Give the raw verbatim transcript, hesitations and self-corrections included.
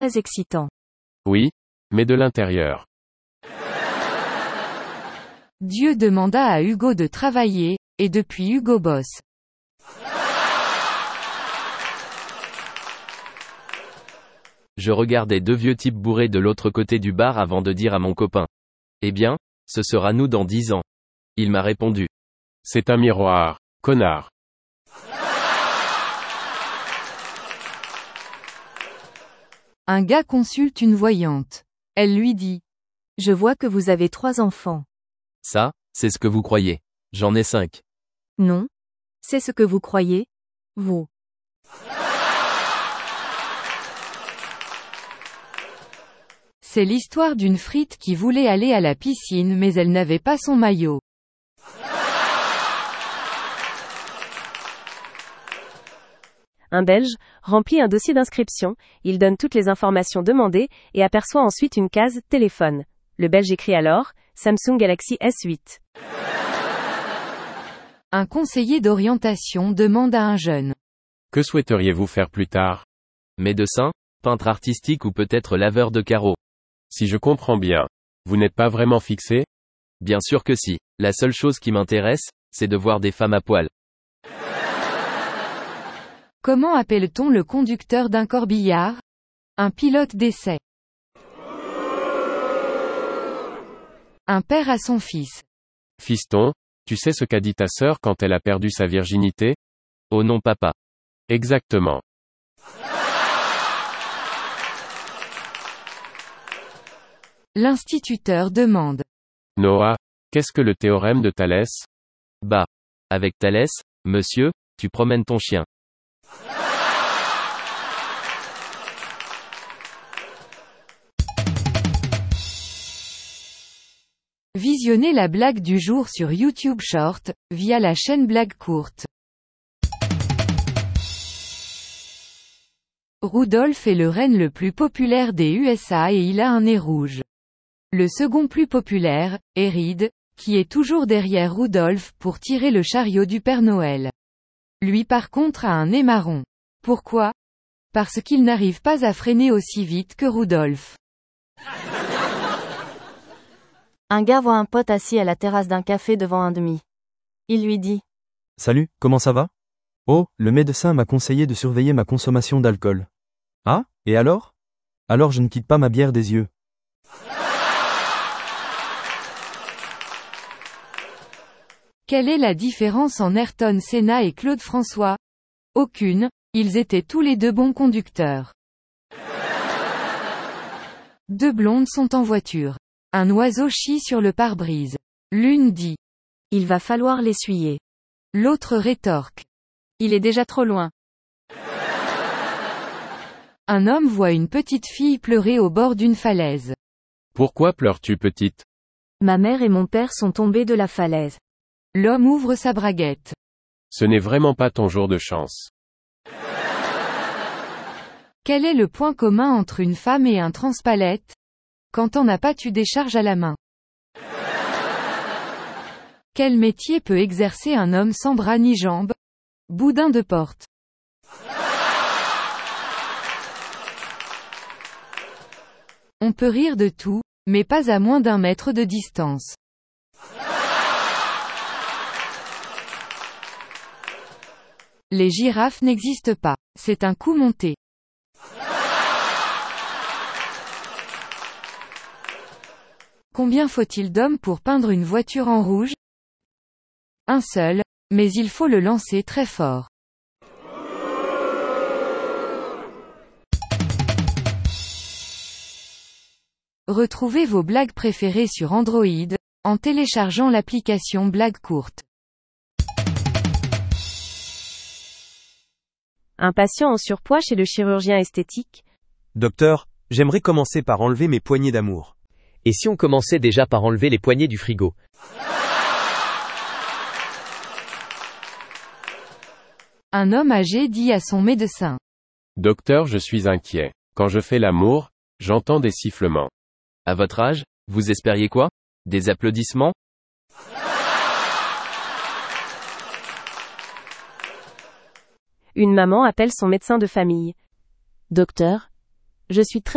Très excitant. Oui, mais de l'intérieur. Dieu demanda à Hugo de travailler, et depuis Hugo bosse. Je regardais deux vieux types bourrés de l'autre côté du bar avant de dire à mon copain. Eh bien, ce sera nous dans dix ans. Il m'a répondu. C'est un miroir, connard. Un gars consulte une voyante. Elle lui dit. Je vois que vous avez trois enfants. Ça, c'est ce que vous croyez. J'en ai cinq. Non. C'est ce que vous croyez, vous. C'est l'histoire d'une frite qui voulait aller à la piscine mais elle n'avait pas son maillot. Un Belge remplit un dossier d'inscription, il donne toutes les informations demandées et aperçoit ensuite une case « Téléphone ». Le Belge écrit alors « Samsung Galaxy S huit ». Un conseiller d'orientation demande à un jeune. Que souhaiteriez-vous faire plus tard? Médecin, peintre artistique ou peut-être laveur de carreaux. Si je comprends bien, vous n'êtes pas vraiment fixé? Bien sûr que si. La seule chose qui m'intéresse, c'est de voir des femmes à poil. Comment appelle-t-on le conducteur d'un corbillard? Un pilote d'essai. Un père à son fils. Fiston, tu sais ce qu'a dit ta sœur quand elle a perdu sa virginité? Oh non papa. Exactement. L'instituteur demande. Noah, qu'est-ce que le théorème de Thalès? Bah. Avec Thalès, monsieur, tu promènes ton chien. Visionnez la blague du jour sur YouTube Short, via la chaîne Blague Courte. Rudolph est le renne le plus populaire des U S A et il a un nez rouge. Le second plus populaire, est Reed, qui est toujours derrière Rudolph pour tirer le chariot du Père Noël. Lui par contre a un nez marron. Pourquoi? Parce qu'il n'arrive pas à freiner aussi vite que Rudolph. Un gars voit un pote assis à la terrasse d'un café devant un demi. Il lui dit. Salut, comment ça va? Oh, le médecin m'a conseillé de surveiller ma consommation d'alcool. Ah, et alors? Alors je ne quitte pas ma bière des yeux. Quelle est la différence en Ayrton Senna et Claude François? Aucune, ils étaient tous les deux bons conducteurs. Deux blondes sont en voiture. Un oiseau chie sur le pare-brise. L'une dit. Il va falloir l'essuyer. L'autre rétorque. Il est déjà trop loin. Un homme voit une petite fille pleurer au bord d'une falaise. Pourquoi pleures-tu, petite? Ma mère et mon père sont tombés de la falaise. L'homme ouvre sa braguette. Ce n'est vraiment pas ton jour de chance. Quel est le point commun entre une femme et un transpalette? Quand on n'a pas tu décharges à la main. Quel métier peut exercer un homme sans bras ni jambes? Boudin de porte. On peut rire de tout, mais pas à moins d'un mètre de distance. Les girafes n'existent pas. C'est un coup monté. Combien faut-il d'hommes pour peindre une voiture en rouge? Un seul, mais il faut le lancer très fort. Retrouvez vos blagues préférées sur Android, en téléchargeant l'application Blague Courte. Un patient en surpoids chez le chirurgien esthétique. Docteur, j'aimerais commencer par enlever mes poignées d'amour. Et si on commençait déjà par enlever les poignées du frigo? Un homme âgé dit à son médecin. Docteur, je suis inquiet. Quand je fais l'amour, j'entends des sifflements. À votre âge, vous espériez quoi? Des applaudissements? Une maman appelle son médecin de famille. Docteur, je suis très